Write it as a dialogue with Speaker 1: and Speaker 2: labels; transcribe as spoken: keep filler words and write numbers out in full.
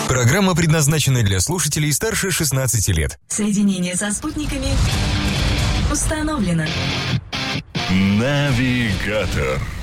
Speaker 1: Программа предназначена для слушателей старше шестнадцати лет.
Speaker 2: Соединение со спутниками установлено.
Speaker 3: Навигатор.